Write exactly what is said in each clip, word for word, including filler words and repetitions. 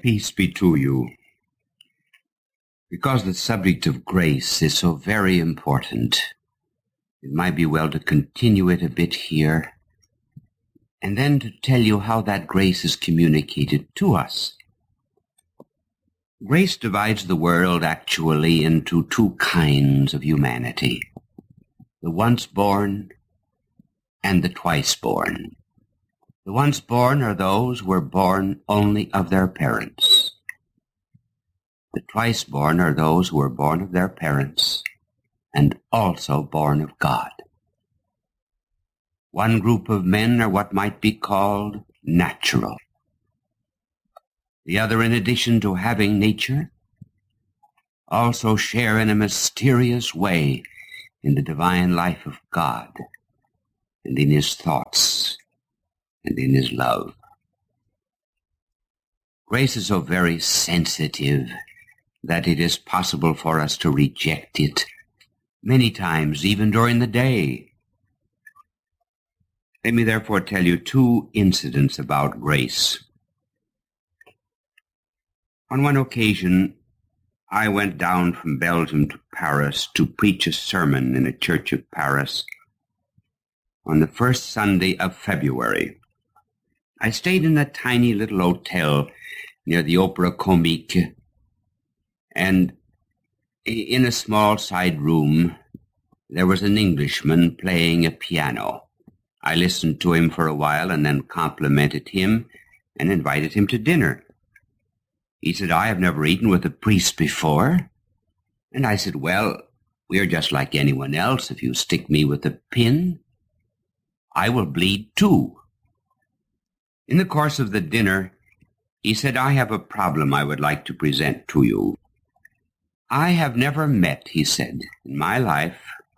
Peace be to you. Because the subject of grace is so very important, it might be well to continue it a bit here, and then to tell you how that grace is communicated to us. Grace divides the world actually into two kinds of humanity, the once born and the twice born. The once born are those who were born only of their parents. The twice born are those who were born of their parents and also born of God. One group of men are what might be called natural. The other, in addition to having nature, also share in a mysterious way in the divine life of God and in his thoughts and in his love. Grace is so very sensitive that it is possible for us to reject it many times, even during the day. Let me therefore tell you two incidents about grace. On one occasion, I went down from Belgium to Paris to preach a sermon in a church of Paris on the first Sunday of February. I stayed in a tiny little hotel near the Opéra Comique, and in a small side room there was an Englishman playing a piano. I listened to him for a while and then complimented him and invited him to dinner. He said, "I have never eaten with a priest before." And I said, "Well, we are just like anyone else. If you stick me with a pin, I will bleed too." In the course of the dinner, he said, "I have a problem I would like to present to you. I have never met," he said, "in my life,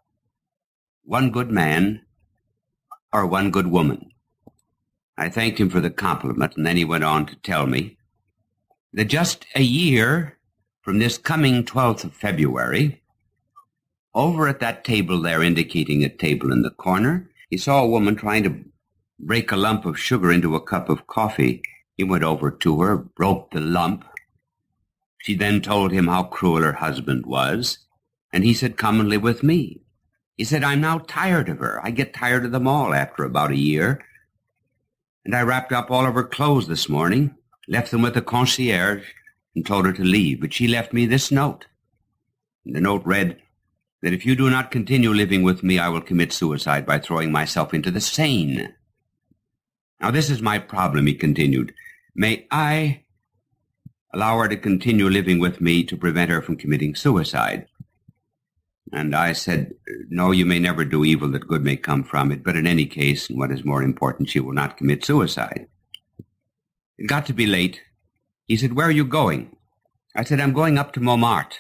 one good man or one good woman." I thanked him for the compliment, and then he went on to tell me that just a year from this coming twelfth of February, over at that table there, indicating a table in the corner, he saw a woman trying to break a lump of sugar into a cup of coffee. He went over to her, broke the lump. She then told him how cruel her husband was, and he said, "Come and live with me." He said, "I'm now tired of her. I get tired of them all after about a year. And I wrapped up all of her clothes this morning, left them with the concierge, and told her to leave. But she left me this note." And the note read that if you do not continue living with me, I will commit suicide by throwing myself into the Seine. Now this is my problem, he continued. May I allow her to continue living with me to prevent her from committing suicide? And I said, "No, you may never do evil that good may come from it, but in any case, and what is more important, she will not commit suicide." It got to be late. He said, "Where are you going?" I said, "I'm going up to Montmartre."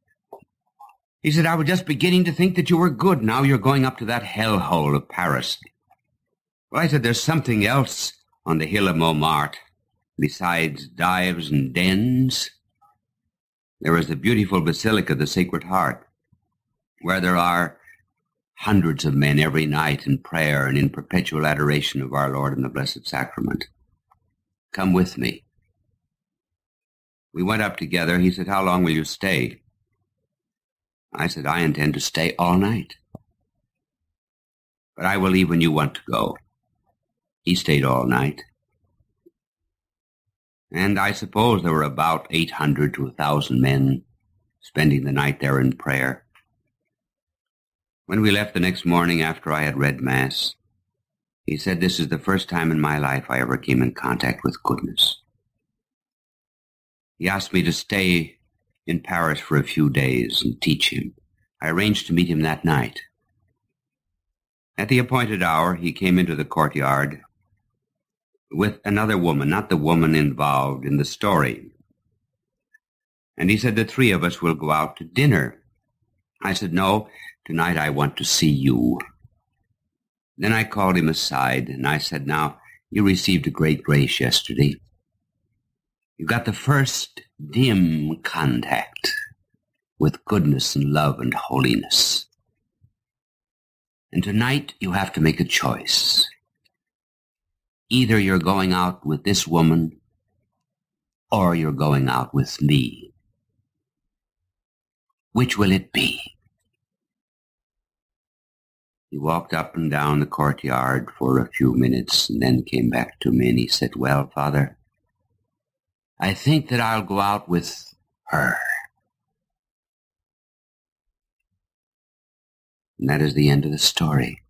He said, "I was just beginning to think that you were good. Now you're going up to that hellhole of Paris." Well, I said, "There's something else on the hill of Montmartre besides dives and dens. There is the beautiful Basilica of the Sacred Heart, where there are hundreds of men every night in prayer and in perpetual adoration of our Lord in the Blessed Sacrament. Come with me." We went up together. He said, "How long will you stay?" I said, "I intend to stay all night. But I will leave when you want to go." He stayed all night. And I suppose there were about eight hundred to one thousand men spending the night there in prayer. When we left the next morning after I had read Mass, he said, "This is the first time in my life I ever came in contact with goodness." He asked me to stay in Paris for a few days and teach him. I arranged to meet him that night. At the appointed hour, he came into the courtyard with another woman, not the woman involved in the story. And he said, "The three of us will go out to dinner." I said, "No, tonight I want to see you." Then I called him aside, and I said, "Now, you received a great grace yesterday. You got the first dim contact with goodness and love and holiness. And tonight you have to make a choice. Either you're going out with this woman or you're going out with me. Which will it be? He walked up and down the courtyard for a few minutes and then came back to me and he said, well, Father, I think that I'll go out with her. And that is the end of the story.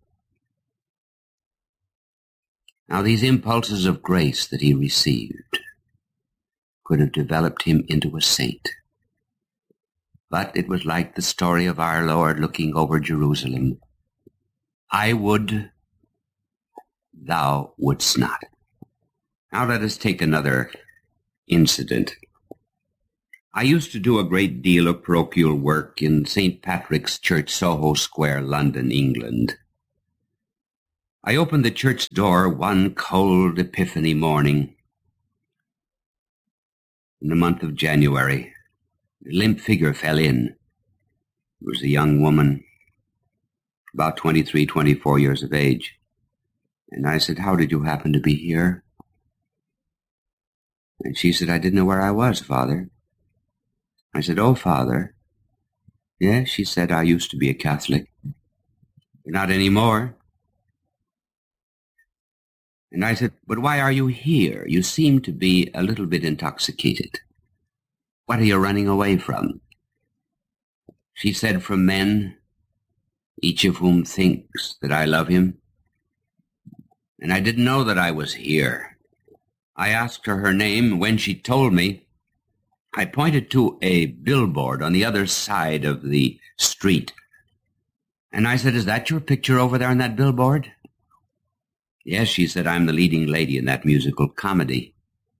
Now, these impulses of grace that he received could have developed him into a saint. But it was like the story of our Lord looking over Jerusalem. I would, thou wouldst not. Now let us take another incident. I used to do a great deal of parochial work in Saint Patrick's Church, Soho Square, London, England. I opened the church door one cold Epiphany morning in the month of January. A limp figure fell in. It was a young woman, about twenty-three, twenty-four years of age. And I said, how did you happen to be here? And she said, I didn't know where I was, Father. I said, oh, Father. Yes, she said, I used to be a Catholic. But not anymore. And I said, but why are you here? You seem to be a little bit intoxicated. What are you running away from? She said, from men, each of whom thinks that I love him. And I didn't know that I was here. I asked her her name. When she told me, I pointed to a billboard on the other side of the street. And I said, is that your picture over there on that billboard? Yes, she said, I'm the leading lady in that musical comedy.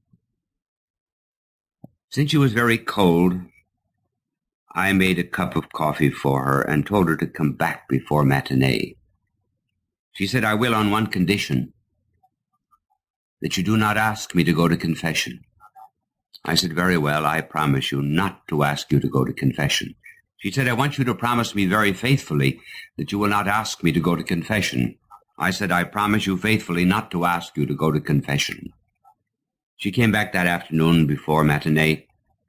Since she was very cold, I made a cup of coffee for her and told her to come back before matinee. She said, I will on one condition, that you do not ask me to go to confession. I said, very well, I promise you not to ask you to go to confession. She said, I want you to promise me very faithfully that you will not ask me to go to confession. I said, I promise you faithfully not to ask you to go to confession. She came back that afternoon before matinee.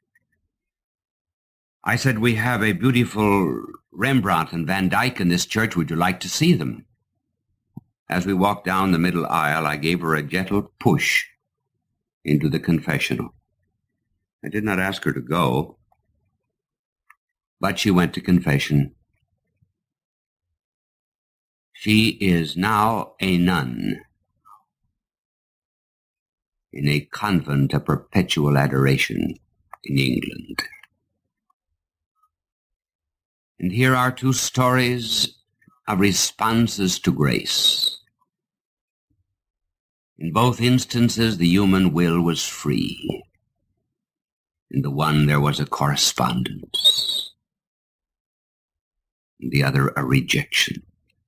I said, we have a beautiful Rembrandt and Van Dyck in this church. Would you like to see them? As we walked down the middle aisle, I gave her a gentle push into the confessional. I did not ask her to go, but she went to confession. She is now a nun in a convent of perpetual adoration in England. And here are two stories of responses to grace. In both instances, the human will was free. In the one, there was a correspondence. In the other, a rejection.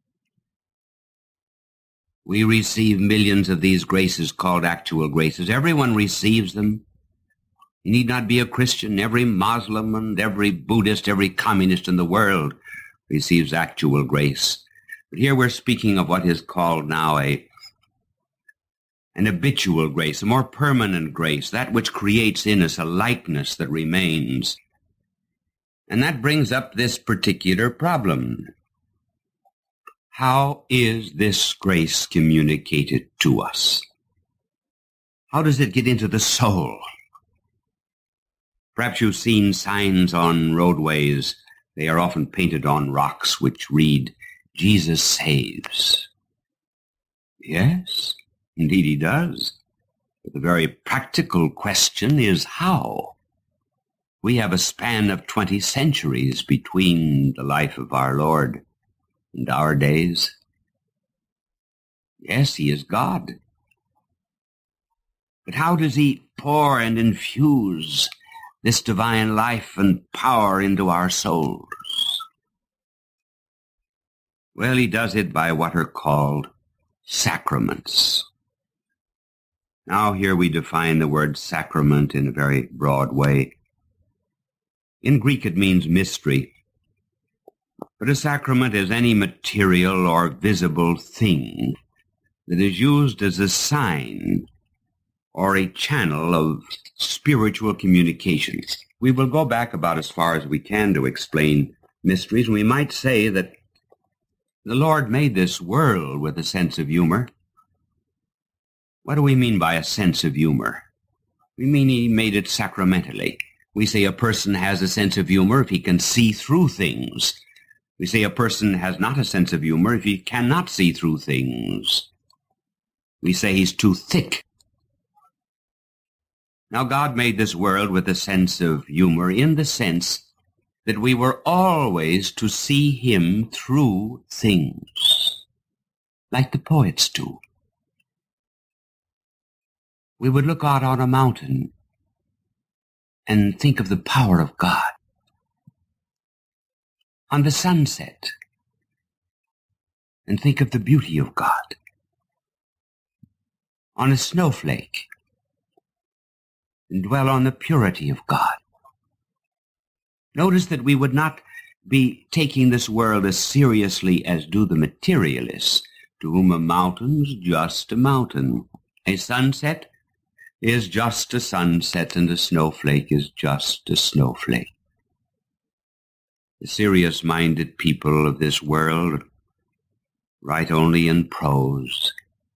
We receive millions of these graces called actual graces. Everyone receives them. You need not be a Christian. Every Muslim and every Buddhist, every communist in the world receives actual grace. But here we're speaking of what is called now a an habitual grace, a more permanent grace, that which creates in us a likeness that remains. And that brings up this particular problem. How is this grace communicated to us? How does it get into the soul? Perhaps you've seen signs on roadways. They are often painted on rocks which read, Jesus saves. Yes, indeed he does. But the very practical question is how? We have a span of twenty centuries between the life of our Lord and our days. Yes, he is God. But how does he pour and infuse this divine life and power into our souls? Well, he does it by what are called sacraments. Now here we define the word sacrament in a very broad way. In Greek it means mystery. But a sacrament is any material or visible thing that is used as a sign or a channel of spiritual communications. We will go back about as far as we can to explain mysteries. We might say that the Lord made this world with a sense of humor. What do we mean by a sense of humor? We mean he made it sacramentally. We say a person has a sense of humor if he can see through things. We say a person has not a sense of humor if he cannot see through things. We say he's too thick. Now, God made this world with a sense of humor in the sense that we were always to see him through things, like the poets do. We would look out on a mountain and think of the power of God. On the sunset, and think of the beauty of God. On a snowflake, and dwell on the purity of God. Notice that we would not be taking this world as seriously as do the materialists, to whom a mountain's just a mountain. A sunset is just a sunset, and a snowflake is just a snowflake. The serious-minded people of this world write only in prose.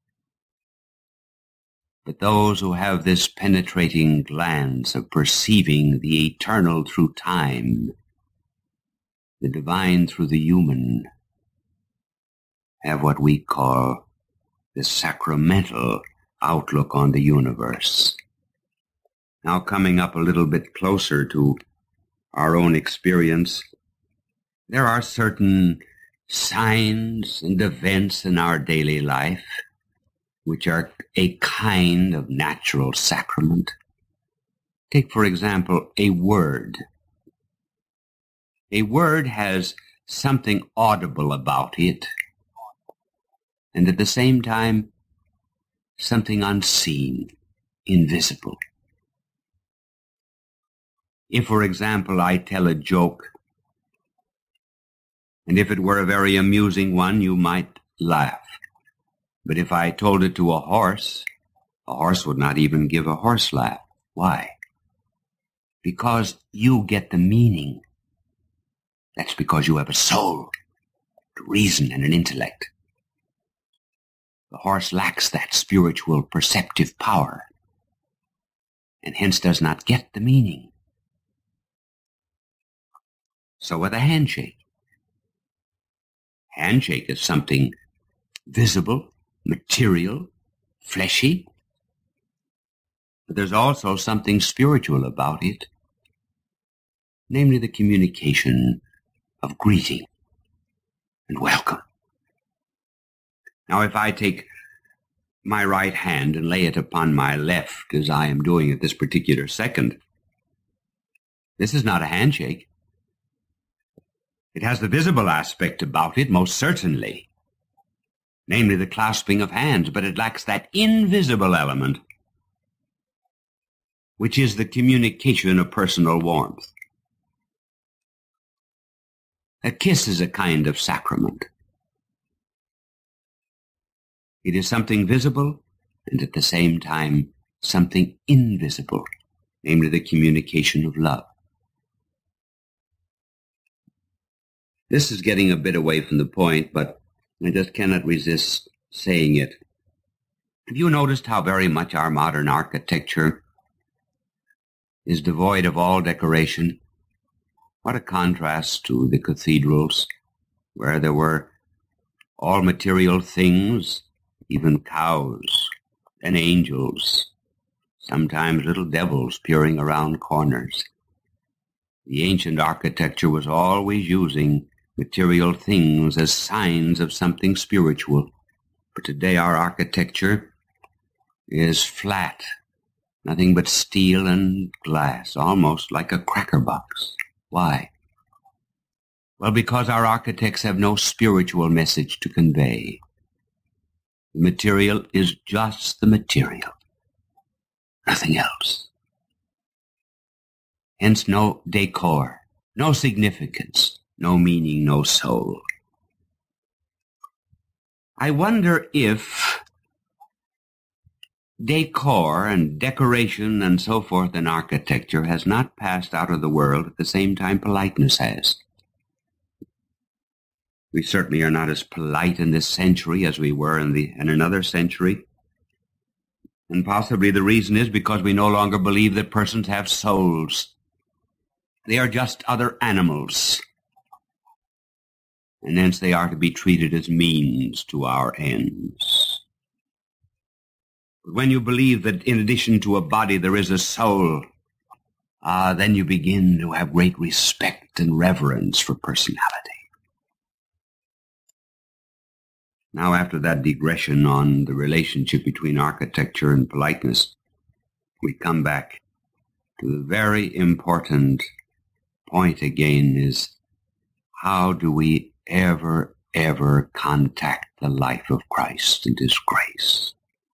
But those who have this penetrating glance of perceiving the eternal through time, the divine through the human, have what we call the sacramental outlook on the universe. Now, coming up a little bit closer to our own experience, there are certain signs and events in our daily life which are a kind of natural sacrament. Take, for example, a word. A word has something audible about it, and at the same time, something unseen, invisible. If, for example, I tell a joke, and if it were a very amusing one, you might laugh. But if I told it to a horse, a horse would not even give a horse laugh. Why? Because you get the meaning. That's because you have a soul, a reason, and an intellect. The horse lacks that spiritual perceptive power, and hence does not get the meaning. So with a handshake. Handshake is something visible, material, fleshy, but there's also something spiritual about it, namely the communication of greeting and welcome. Now, if I take my right hand and lay it upon my left, as I am doing at this particular second, this is not a handshake. It has the visible aspect about it, most certainly, namely the clasping of hands, but it lacks that invisible element, which is the communication of personal warmth. A kiss is a kind of sacrament. It is something visible and at the same time something invisible, namely the communication of love. This is getting a bit away from the point, but I just cannot resist saying it. Have you noticed how very much our modern architecture is devoid of all decoration? What a contrast to the cathedrals, where there were all material things, even cows and angels, sometimes little devils peering around corners. The ancient architecture was always using material things as signs of something spiritual. But today our architecture is flat, nothing but steel and glass, almost like a cracker box. Why? Well, because our architects have no spiritual message to convey. The material is just the material, nothing else. Hence no decor, no significance, no meaning, no soul. I wonder if decor and decoration and so forth in architecture has not passed out of the world at the same time politeness has. We certainly are not as polite in this century as we were in the in another century. And possibly the reason is because we no longer believe that persons have souls. They are just other animals. And hence they are to be treated as means to our ends. But when you believe that in addition to a body there is a soul, ah, then you begin to have great respect and reverence for personality. Now, after that digression on the relationship between architecture and politeness, we come back to the very important point again is, how do we ever, ever contact the life of Christ and his grace?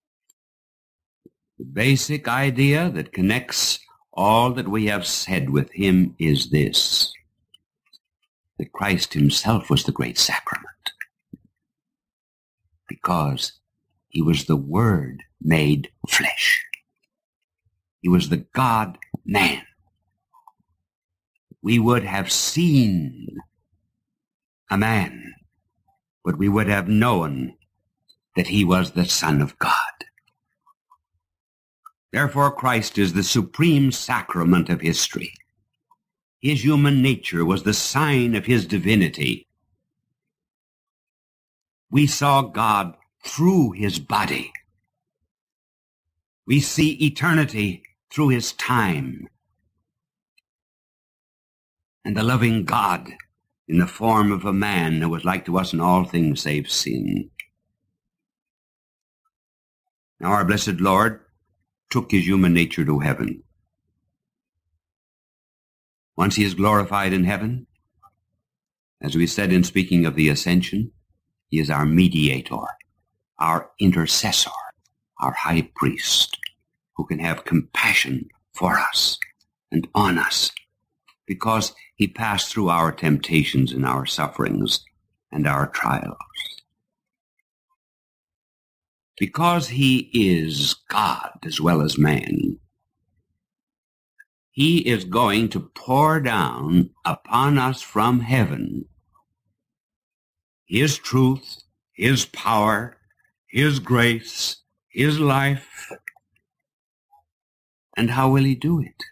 The basic idea that connects all that we have said with him is this, that Christ himself was the great sacrament, because he was the Word made flesh. He was the God-man. We would have seen a man, but we would have known that he was the Son of God. Therefore, Christ is the supreme sacrament of history. His human nature was the sign of his divinity. We saw God through his body. We see eternity through his time. And the loving God in the form of a man who was like to us in all things save sin. Now our blessed Lord took his human nature to heaven. Once he is glorified in heaven, as we said in speaking of the ascension, he is our mediator, our intercessor, our high priest, who can have compassion for us and on us, because he passed through our temptations and our sufferings and our trials. Because he is God as well as man, he is going to pour down upon us from heaven his truth, his power, his grace, his life. And how will he do it?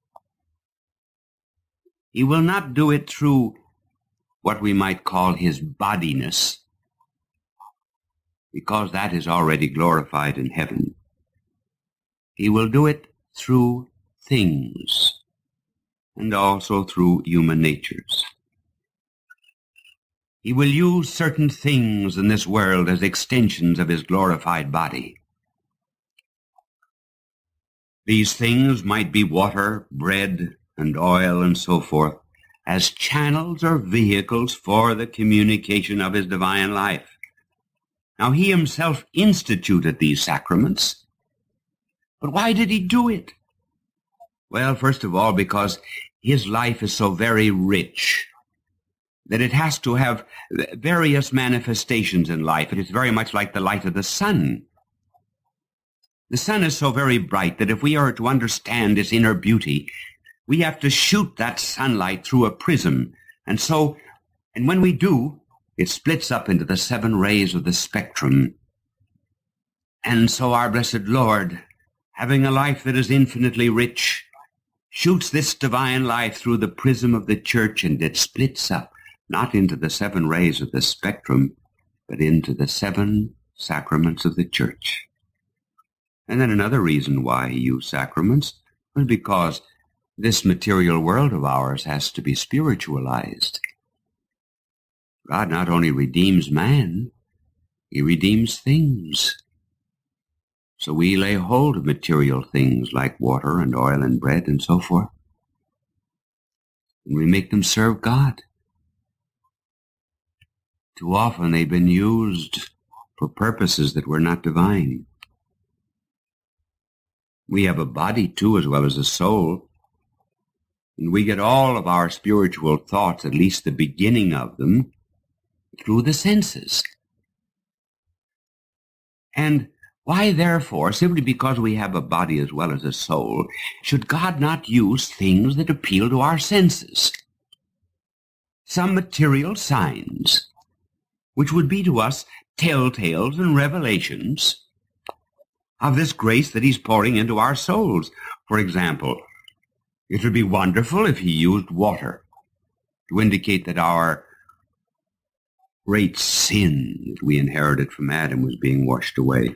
He will not do it through what we might call his bodiness, because that is already glorified in heaven. He will do it through things, and also through human natures. He will use certain things in this world as extensions of his glorified body. These things might be water, bread, and oil, and so forth, as channels or vehicles for the communication of his divine life. Now, he himself instituted these sacraments, but why did he do it? Well, first of all, because his life is so very rich that it has to have various manifestations in life. It is very much like the light of the sun. The sun is so very bright that if we are to understand its inner beauty, we have to shoot that sunlight through a prism. And so, and when we do, it splits up into the seven rays of the spectrum. And so our blessed Lord, having a life that is infinitely rich, shoots this divine life through the prism of the church, and it splits up, not into the seven rays of the spectrum, but into the seven sacraments of the church. And then another reason why he used sacraments was because this material world of ours has to be spiritualized. God not only redeems man, he redeems things. So we lay hold of material things like water and oil and bread and so forth, and we make them serve God. Too often they've been used for purposes that were not divine. We have a body too, as well as a soul, and we get all of our spiritual thoughts, at least the beginning of them, through the senses. And Why, therefore, simply because we have a body as well as a soul, should God not use things that appeal to our senses? Some material signs, which would be to us telltales and revelations of this grace that he's pouring into our souls. For example, it would be wonderful if he used water to indicate that our great sin that we inherited from Adam was being washed away.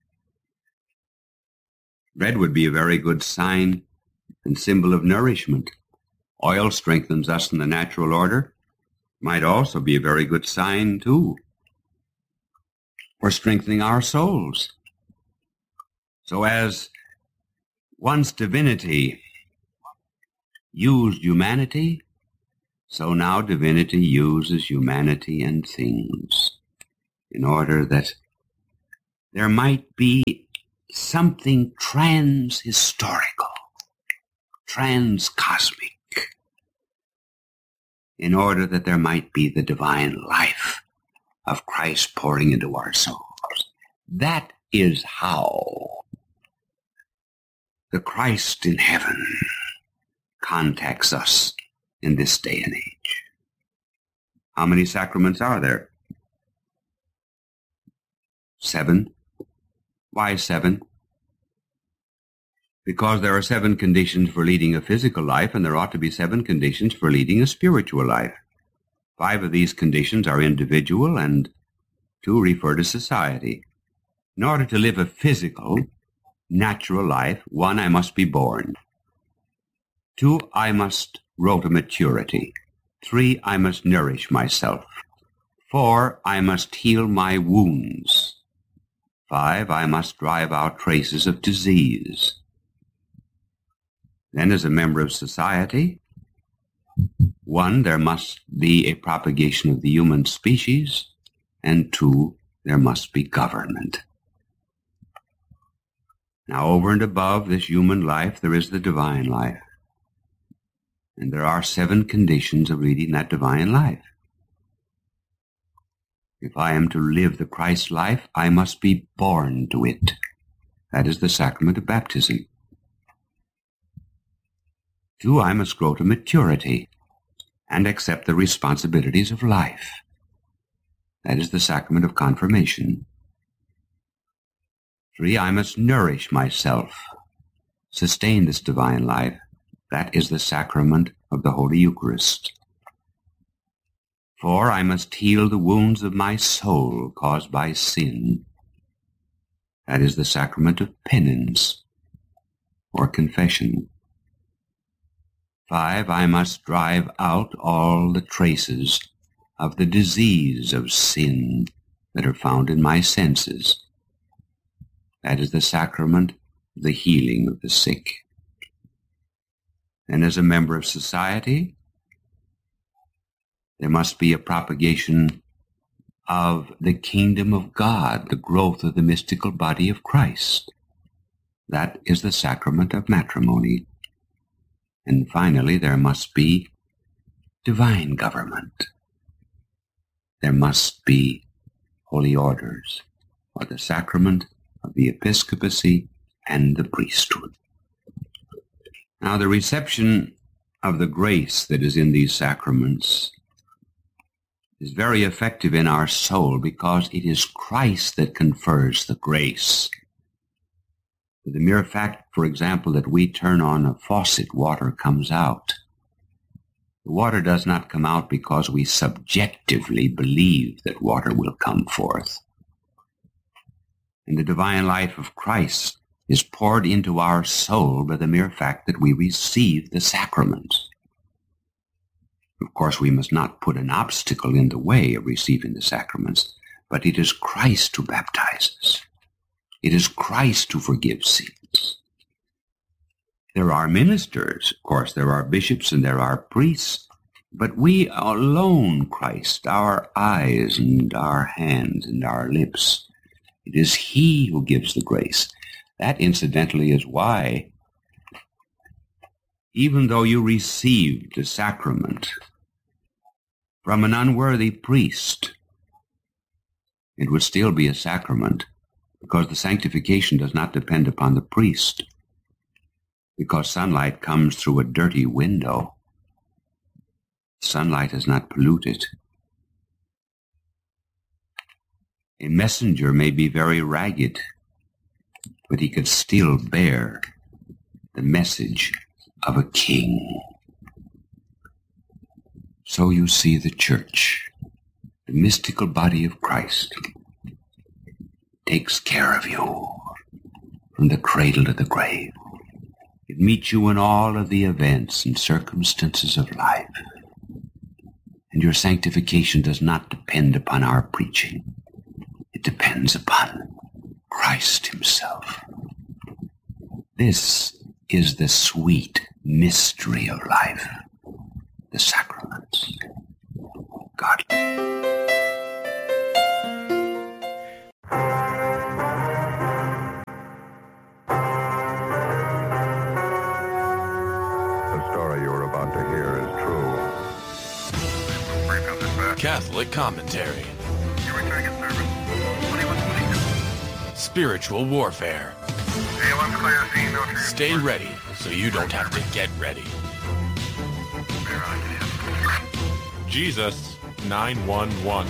Bread would be a very good sign and symbol of nourishment. Oil strengthens us in the natural order. Might also be a very good sign, too, for strengthening our souls. So as once divinity used humanity, so now divinity uses humanity and things in order that there might be something trans-historical, trans-cosmic, in order that there might be the divine life of Christ pouring into our souls. That is how the Christ in heaven contacts us in this day and age. How many sacraments are there? Seven. Why seven? Because there are seven conditions for leading a physical life, and there ought to be seven conditions for leading a spiritual life. Five of these conditions are individual, and two refer to society. In order to live a physical, natural life, one, I must be born. Two, I must grow to maturity. Three, I must nourish myself. Four, I must heal my wounds. Five, I must drive out traces of disease. Then, as a member of society, one, there must be a propagation of the human species, and two, there must be government. Now, over and above this human life, there is the divine life. And there are seven conditions of leading that divine life. If I am to live the Christ life, I must be born to it. That is the sacrament of baptism. Two, I must grow to maturity and accept the responsibilities of life. That is the sacrament of confirmation. Three, I must nourish myself, sustain this divine life. That is the sacrament of the Holy Eucharist. Four, I must heal the wounds of my soul caused by sin. That is the sacrament of penance or confession. Five, I must drive out all the traces of the disease of sin that are found in my senses. That is the sacrament of the healing of the sick. And as a member of society, there must be a propagation of the kingdom of God, the growth of the mystical body of Christ. That is the sacrament of matrimony. And finally, there must be divine government. There must be holy orders, or the sacrament of the episcopacy and the priesthood. Now, the reception of the grace that is in these sacraments is very effective in our soul because it is Christ that confers the grace. The mere fact, for example, that we turn on a faucet, water comes out. The water does not come out because we subjectively believe that water will come forth. And the divine life of Christ is poured into our soul by the mere fact that we receive the sacraments. Of course, we must not put an obstacle in the way of receiving the sacraments, but it is Christ who baptizes. It is Christ who forgives sins. There are ministers, of course, there are bishops and there are priests, but we alone, Christ, our eyes and our hands and our lips. It is he who gives the grace. That, incidentally, is why, even though you received the sacrament from an unworthy priest, it would still be a sacrament because the sanctification does not depend upon the priest, because sunlight comes through a dirty window. Sunlight is not polluted. A messenger may be very ragged, but he could still bear the message of a king. So you see the church, the mystical body of Christ, takes care of you from the cradle to the grave. It meets you in all of the events and circumstances of life. And your sanctification does not depend upon our preaching. It depends upon Christ himself. This is the sweet mystery of life, the sacraments. God. The story you're about to hear is true. Catholic commentary. Spiritual warfare. Stay ready so you don't have to get ready. Jesus nine one one.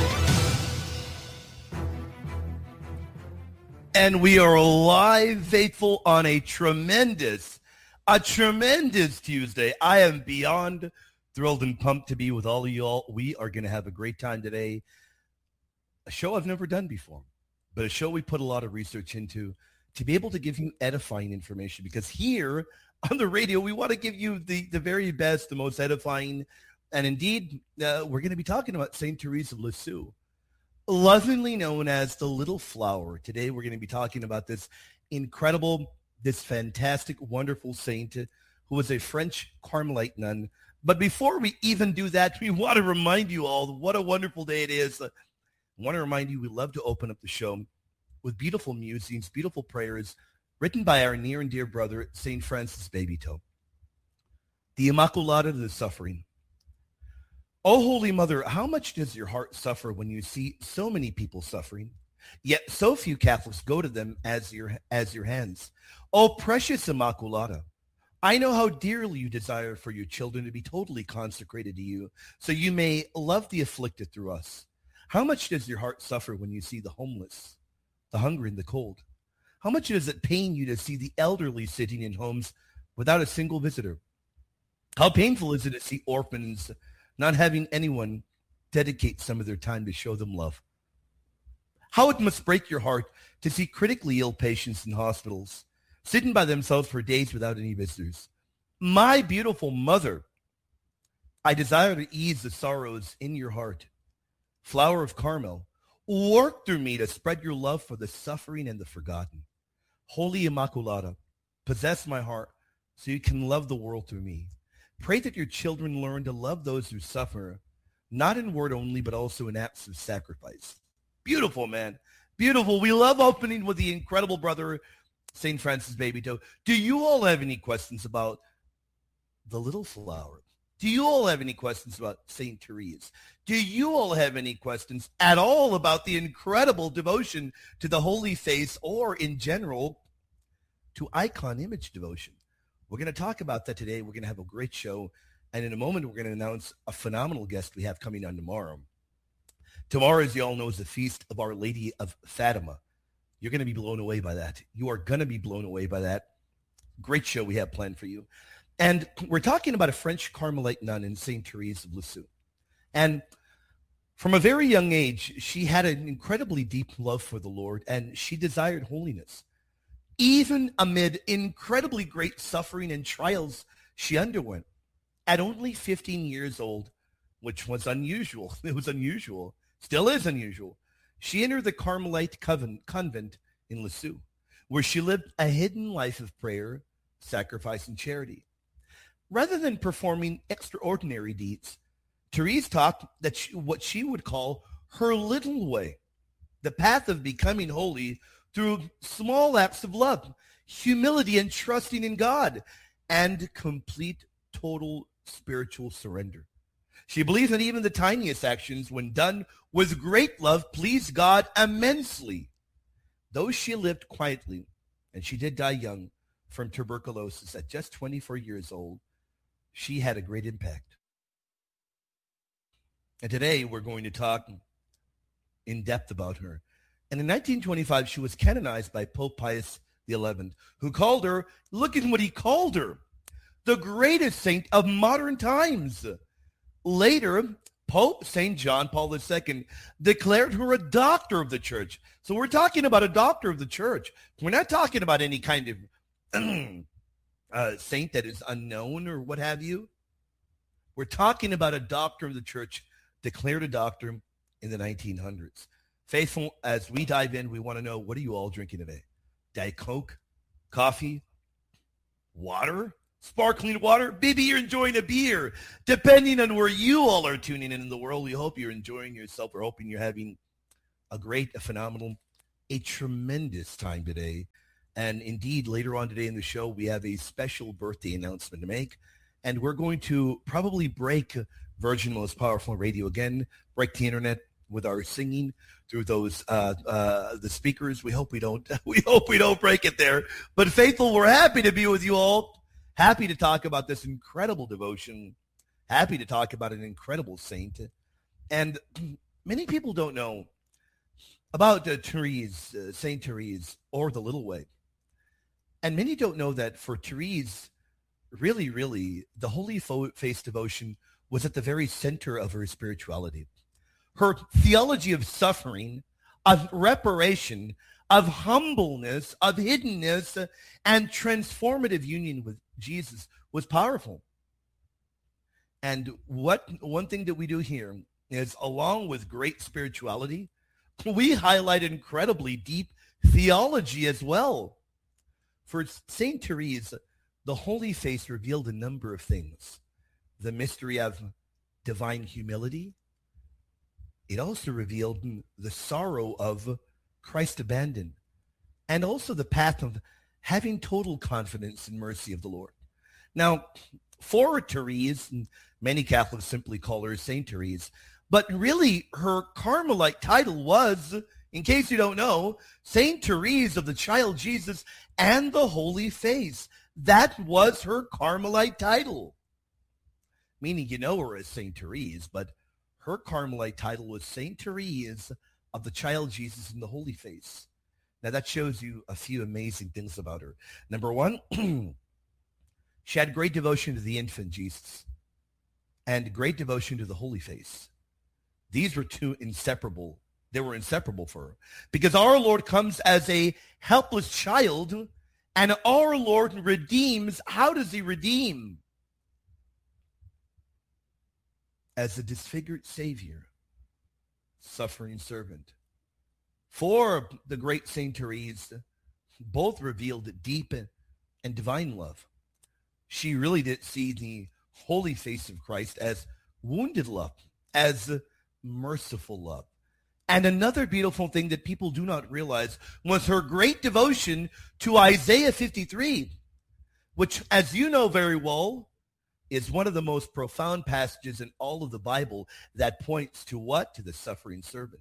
And we are live, faithful, on a tremendous, a tremendous Tuesday. I am beyond thrilled and pumped to be with all of you all. We are going to have a great time today. A show I've never done before, but a show we put a lot of research into to be able to give you edifying information, because here on the radio, we want to give you the, the very best, the most edifying. And indeed, uh, we're going to be talking about Saint Therese of Lisieux, lovingly known as the Little Flower. Today, we're going to be talking about this incredible, this fantastic, wonderful saint who was a French Carmelite nun. But before we even do that, we want to remind you all what a wonderful day it is. I want to remind you, we love to open up the show with beautiful musings, beautiful prayers written by our near and dear brother, Saint Francis Babytoe. The Immaculata, the Suffering. Oh, Holy Mother, how much does your heart suffer when you see so many people suffering, yet so few Catholics go to them as your, as your hands? Oh, precious Immaculata, I know how dearly you desire for your children to be totally consecrated to you, so you may love the afflicted through us. How much does your heart suffer when you see the homeless, the hungry, and the cold? How much does it pain you to see the elderly sitting in homes without a single visitor? How painful is it to see orphans not having anyone dedicate some of their time to show them love? How it must break your heart to see critically ill patients in hospitals, sitting by themselves for days without any visitors. My beautiful mother, I desire to ease the sorrows in your heart. Flower of Carmel, work through me to spread your love for the suffering and the forgotten. Holy Immaculata, possess my heart so you can love the world through me. Pray that your children learn to love those who suffer, not in word only, but also in acts of sacrifice. Beautiful, man. Beautiful. We love opening with the incredible brother, Saint Francis Babytoe. Do you all have any questions about the Little Flower? Do you all have any questions about Saint Therese? Do you all have any questions at all about the incredible devotion to the Holy Face, or in general to icon image devotion? We're going to talk about that today. We're going to have a great show. And in a moment, we're going to announce a phenomenal guest we have coming on tomorrow. Tomorrow, as you all know, is the feast of Our Lady of Fatima. You're going to be blown away by that. You are going to be blown away by that. Great show we have planned for you. And we're talking about a French Carmelite nun in Saint Therese of Lisieux. And from a very young age, she had an incredibly deep love for the Lord, and she desired holiness. Even amid incredibly great suffering and trials she underwent. At only fifteen years old, which was unusual, it was unusual, still is unusual, she entered the Carmelite convent in Lisieux, where she lived a hidden life of prayer, sacrifice, and charity. Rather than performing extraordinary deeds, Therese taught that she, what she would call her little way, the path of becoming holy through small acts of love, humility, and trusting in God, and complete, total spiritual surrender. She believes that even the tiniest actions, when done with great love, please God immensely. Though she lived quietly, and she did die young from tuberculosis at just twenty-four years old, she had a great impact. And today we're going to talk in depth about her. And in nineteen twenty-five, she was canonized by Pope Pius the eleventh, who called her, look at what he called her, the greatest saint of modern times. Later, Pope Saint John Paul the Second declared her a doctor of the church. So we're talking about a doctor of the church. We're not talking about any kind of uh, saint that is unknown or what have you. We're talking about a doctor of the church, declared a doctor in the nineteen hundreds. Faithful, as we dive in, we want to know, what are you all drinking today? Diet Coke, coffee, water, sparkling water? Maybe you're enjoying a beer. Depending on where you all are tuning in in the world, we hope you're enjoying yourself. We're hoping you're having a great, a phenomenal, a tremendous time today. And indeed, later on today in the show, we have a special birthday announcement to make. And we're going to probably break Virgin Most Powerful Radio again, break the internet with our singing through those uh, uh, the speakers. We hope we don't. We hope we don't break it there. But faithful, we're happy to be with you all. Happy to talk about this incredible devotion. Happy to talk about an incredible saint. And many people don't know about uh, Therese, uh, Saint Therese, or the Little Way. And many don't know that for Therese, really, really, the Holy Face devotion was at the very center of her spirituality. Her theology of suffering, of reparation, of humbleness, of hiddenness, and transformative union with Jesus was powerful. And what one thing that we do here is, along with great spirituality, we highlight incredibly deep theology as well. For Saint Therese, the Holy Face revealed a number of things. The mystery of divine humility. It also revealed the sorrow of Christ abandoned, and also the path of having total confidence in mercy of the Lord. Now, for Therese, many Catholics simply call her Saint Therese, but really her Carmelite title was, in case you don't know, Saint Therese of the Child Jesus and the Holy Face. That was her Carmelite title. Meaning you know her as Saint Therese, but her Carmelite title was Saint Therese of the Child Jesus and the Holy Face. Now that shows you a few amazing things about her. Number one, she had great devotion to the infant Jesus and great devotion to the Holy Face. These were two inseparable. They were inseparable for her, because our Lord comes as a helpless child, and our Lord redeems. How does he redeem? As a disfigured Savior, suffering servant. For the great Saint Therese, both revealed deep and divine love. She really did see the Holy Face of Christ as wounded love, as merciful love. And another beautiful thing that people do not realize was her great devotion to Isaiah fifty-three, which, as you know very well, is one of the most profound passages in all of the Bible that points to what? To the suffering servant.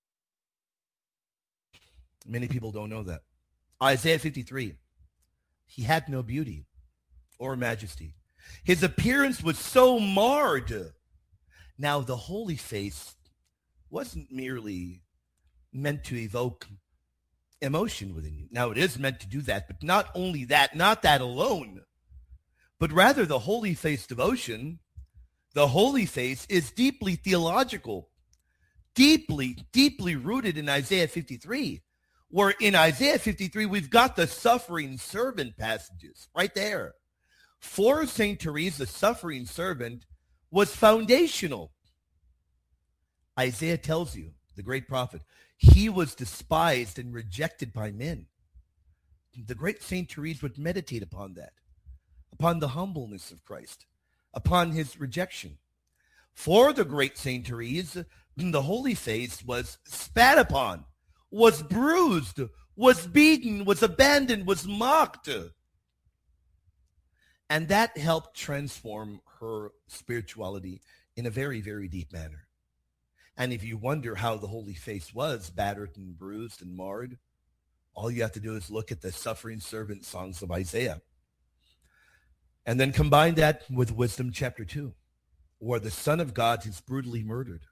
Many people don't know that. Isaiah fifty-three, he had no beauty or majesty. His appearance was so marred. Now, the Holy Face wasn't merely meant to evoke emotion within you. Now, it is meant to do that, but not only that, not that alone, but rather the Holy Face devotion. The Holy Face is deeply theological, deeply, deeply rooted in Isaiah fifty-three, where in Isaiah fifty-three, we've got the suffering servant passages right there. For Saint Therese, the suffering servant was foundational. Isaiah tells you, the great prophet, he was despised and rejected by men. The great Saint Therese would meditate upon that, upon the humbleness of Christ, upon his rejection. For the great Saint Therese, the Holy Face was spat upon, was bruised, was beaten, was abandoned, was mocked. And that helped transform her spirituality in a very, very deep manner. And if you wonder how the Holy Face was battered and bruised and marred, All you have to do is look at the suffering servant songs of Isaiah. And then combine that with Wisdom chapter two, where the Son of God is brutally murdered.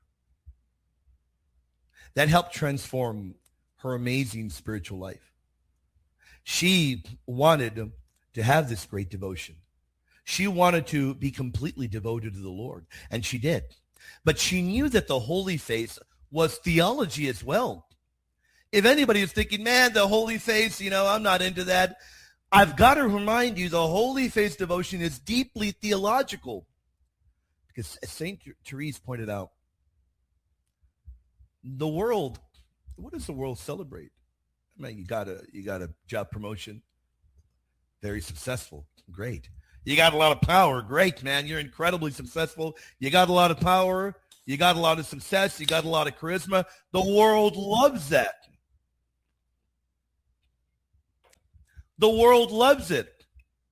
That helped transform her amazing spiritual life. She wanted to have this great devotion. She wanted to be completely devoted to the Lord, and she did. But she knew that the holy face was theology as well. If anybody is thinking, man, the holy face, you know, I'm not into that, I've got to remind you, the holy face devotion is deeply theological. Because as Saint Therese pointed out, the world, what does the world celebrate? I mean, you got a you got a job promotion, very successful, great. You got a lot of power, great, man. You're incredibly successful. You got a lot of power. You got a lot of success. You got a lot of charisma. The world loves that. The world loves it.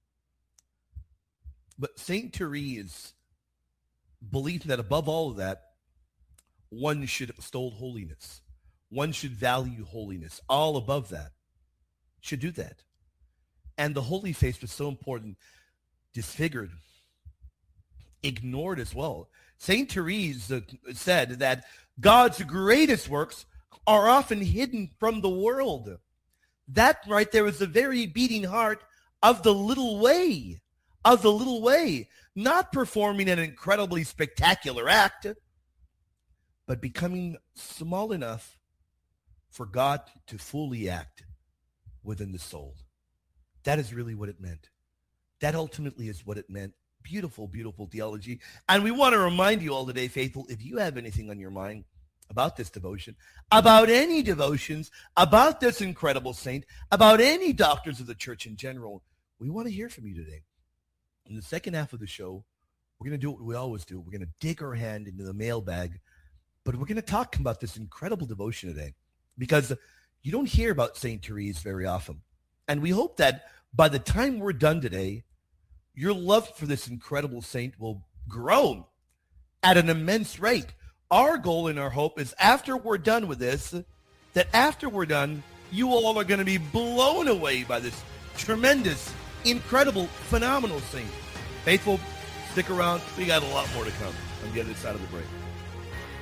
But Saint Therese believed that above all of that, one should extol holiness. One should value holiness. All above that should do that. And the holy face was so important, disfigured, ignored as well. Saint Therese said that God's greatest works are often hidden from the world. That right there is the very beating heart of the little way, of the little way, not performing an incredibly spectacular act, but becoming small enough for God to fully act within the soul. That is really what it meant. That ultimately is what it meant. Beautiful, beautiful theology. And we want to remind you all today, faithful, if you have anything on your mind about this devotion, about any devotions, about this incredible saint, about any doctors of the church in general, we want to hear from you today. In the second half of the show, we're going to do what we always do. We're going to dig our hand into the mailbag, but we're going to talk about this incredible devotion today because you don't hear about Saint Therese very often. And we hope that by the time we're done today, your love for this incredible saint will grow at an immense rate. Our goal and our hope is after we're done with this, that after we're done, you all are going to be blown away by this tremendous, incredible, phenomenal saint. Faithful, stick around. We got a lot more to come on the other side of the break.